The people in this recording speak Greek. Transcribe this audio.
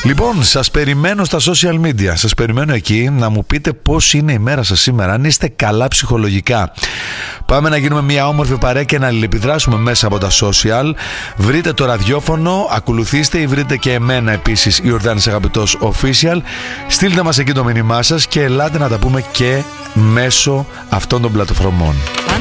Λοιπόν, σας περιμένω στα social media. Σας περιμένω εκεί να μου πείτε πώς είναι η μέρα σας σήμερα, αν είστε καλά ψυχολογικά. Πάμε να γίνουμε μια όμορφη παρέα και να αλληλεπιδράσουμε μέσα από τα social. Βρείτε το ραδιόφωνο, ακολουθήστε ή βρείτε και εμένα επίσης, Ιορδάνης Αγαπητός Official. Στείλτε μας εκεί το μήνυμά σας και ελάτε να τα πούμε και μέσω αυτών των πλατφορμών.